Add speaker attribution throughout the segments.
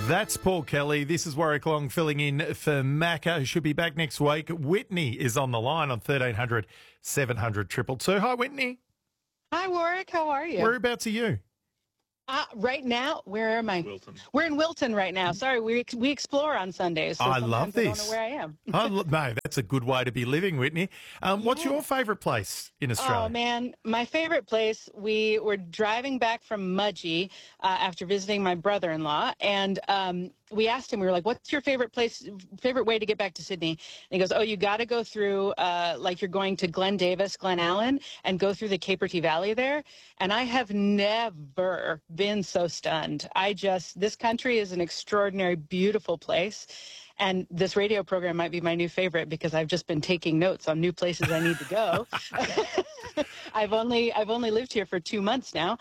Speaker 1: That's Paul Kelly. This is Warwick Long filling in for Macca, who should be back next week. Whitney is on the line on 1300 700 222. Hi, Whitney.
Speaker 2: Hi, Warwick. How are you?
Speaker 1: Whereabouts are you?
Speaker 2: Right now, where am I?
Speaker 3: Wilton.
Speaker 2: We're in Wilton right now. Sorry, we explore on Sundays. So
Speaker 1: I love this.
Speaker 2: I don't know where I am.
Speaker 1: No, that's a good way to be living, Whitney. What's your favourite place in Australia?
Speaker 2: Oh, man. My favorite place, we were driving back from Mudgee after visiting my brother-in-law, and we asked him, we were like, what's your favorite place, favorite way to get back to Sydney? And he goes, oh, you got to go through, like you're going to Glen Davis, Glen Allen, and go through the Capertee Valley there. And I have never been so stunned. This country is an extraordinary, beautiful place. And this radio program might be my new favorite because I've just been taking notes on new places I need to go. I've only lived here for 2 months now.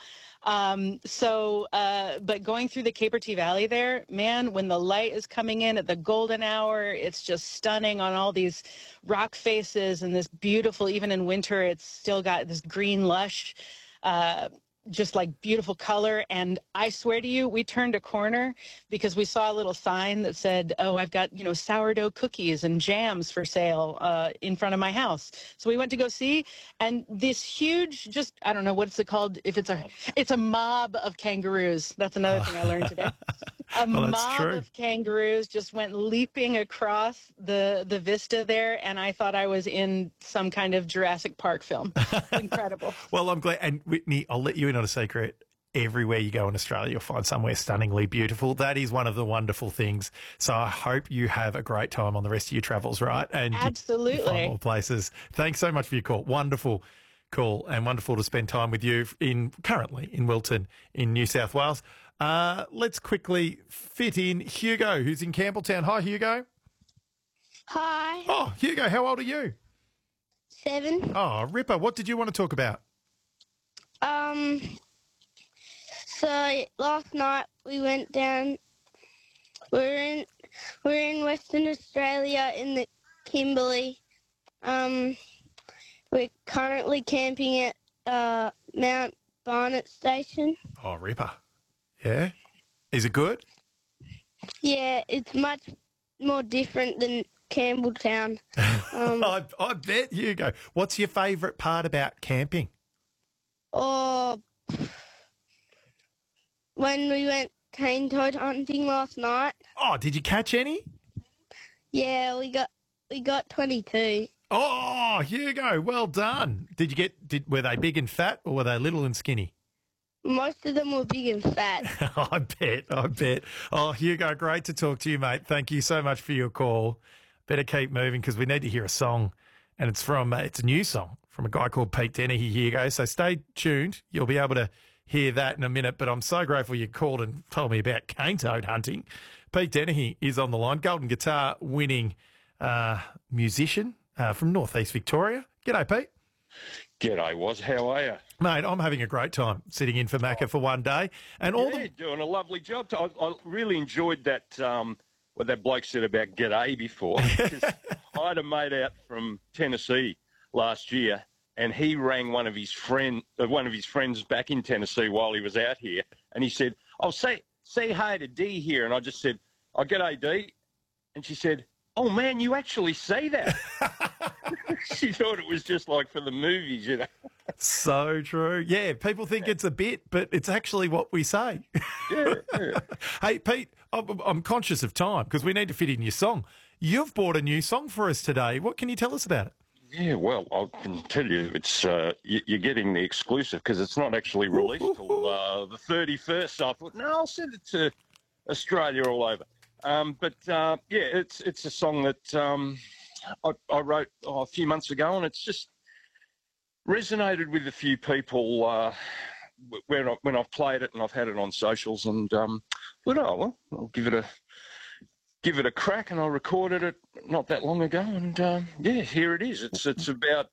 Speaker 2: But going through the Capertee Valley there, man, when the light is coming in at the golden hour, it's just stunning on all these rock faces and this beautiful, even in winter, it's still got this green lush, just like beautiful color. And I swear to you, we turned a corner because we saw a little sign that said, oh, I've got, sourdough cookies and jams for sale in front of my house. So we went to go see, and this huge, I don't know, what's it called? It's a mob of kangaroos. That's another thing I learned today. Mob of kangaroos just went leaping across the vista there, and I thought I was in some kind of Jurassic Park film. Incredible.
Speaker 1: Well, I'm glad. And Whitney, I'll let you in on a secret. Everywhere you go in Australia, you'll find somewhere stunningly beautiful. That is one of the wonderful things. So I hope you have a great time on the rest of your travels, right? And
Speaker 2: absolutely.
Speaker 1: You find more places. Thanks so much for your call. Wonderful call, and wonderful to spend time with you currently in Wilton in New South Wales. Let's quickly fit in Hugo, who's in Campbelltown. Hi, Hugo.
Speaker 4: Hi.
Speaker 1: Oh, Hugo, how old are you?
Speaker 4: 7.
Speaker 1: Oh, Ripper, what did you want to talk about?
Speaker 4: So last night we went down. We're in Western Australia in the Kimberley. We're currently camping at Mount Barnett Station.
Speaker 1: Oh, Ripper. Yeah? Is it good?
Speaker 4: Yeah, it's much more different than Campbelltown.
Speaker 1: I bet, Hugo. What's your favourite part about camping?
Speaker 4: Oh, when we went cane toad hunting last night.
Speaker 1: Oh, did you catch any?
Speaker 4: Yeah, we got 22.
Speaker 1: Oh, Hugo, well done. Were they big and fat, or were they little and skinny?
Speaker 4: Most of them were big and fat.
Speaker 1: I bet. Oh, Hugo, great to talk to you, mate. Thank you so much for your call. Better keep moving because we need to hear a song, and it's a new song from a guy called Pete Dennehy, Hugo. So stay tuned. You'll be able to hear that in a minute, but I'm so grateful you called and told me about cane toad hunting. Pete Dennehy is on the line, Golden Guitar winning musician from Northeast Victoria. G'day, Pete.
Speaker 3: G'day, Woz. How are you?
Speaker 1: Mate, I'm having a great time sitting in for Macca for one day. And
Speaker 3: doing a lovely job. I really enjoyed that, what that bloke said about g'day before. I had a mate out from Tennessee last year, and he rang one of his friends back in Tennessee while he was out here, and he said, "Oh, say hi to Dee here," and I just said, "Oh, g'day, Dee," and she said, "Oh man, you actually say that." She thought it was just like for the movies,
Speaker 1: So true. Yeah, people think it's a bit, but it's actually what we say.
Speaker 3: Yeah.
Speaker 1: Hey, Pete, I'm conscious of time because we need to fit in your song. You've bought a new song for us today. What can you tell us about it?
Speaker 3: Yeah, well, I can tell you it's you're getting the exclusive because it's not actually released till the 31st. So I thought, no, I'll send it to Australia all over. It's a song that I wrote a few months ago, and it's just resonated with a few people when I've played it and I've had it on socials, and I'll give it a crack, and I recorded it not that long ago, and here it is. It's about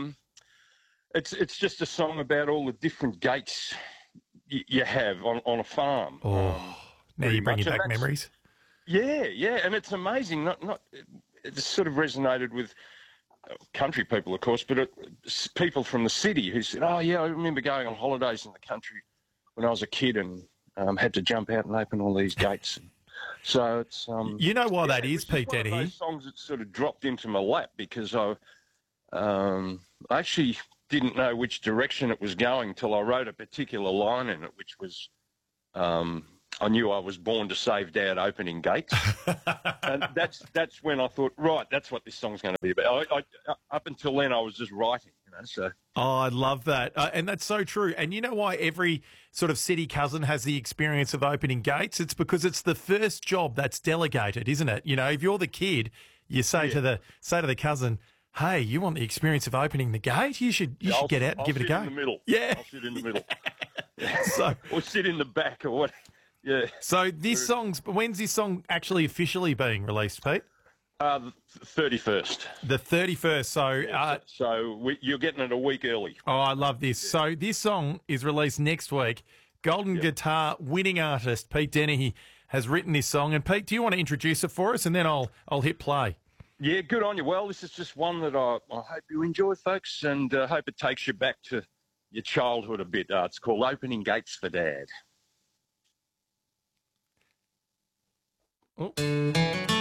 Speaker 3: it's just a song about all the different gates you have on a farm.
Speaker 1: Now you're bringing back memories.
Speaker 3: Yeah, and it's amazing. It's sort of resonated with country people, of course, but people from the city who said, "Oh yeah, I remember going on holidays in the country when I was a kid and had to jump out and open all these gates." So it's
Speaker 1: You know why that
Speaker 3: it
Speaker 1: is,
Speaker 3: was just
Speaker 1: Pete
Speaker 3: one of
Speaker 1: Dennehy?
Speaker 3: those songs that sort of dropped into my lap because I actually didn't know which direction it was going till I wrote a particular line in it, which was I knew I was born to save Dad opening gates. And that's when I thought, right, that's what this song's going to be about. Up until then, I was just writing, so.
Speaker 1: Oh, I love that. And that's so true. And you know why every sort of city cousin has the experience of opening gates? It's because it's the first job that's delegated, isn't it? You know, if you're the kid, you say to the cousin, hey, you want the experience of opening the gate? You should get out and give it a go.
Speaker 3: I'll sit in the middle.
Speaker 1: Yeah.
Speaker 3: I'll sit in the middle.
Speaker 1: So,
Speaker 3: or sit in the back or what. Yeah.
Speaker 1: So when's this song actually officially being released, Pete?
Speaker 3: The 31st.
Speaker 1: The 31st. So,
Speaker 3: you're getting it a week early.
Speaker 1: Oh, I love this. Yeah. So this song is released next week. Golden Guitar winning artist Pete Dennehy has written this song. And Pete, do you want to introduce it for us, and then I'll hit play.
Speaker 3: Yeah, good on you. Well, this is just one that I hope you enjoy, folks, and hope it takes you back to your childhood a bit. It's called Opening Gates for Dad.
Speaker 1: Oh.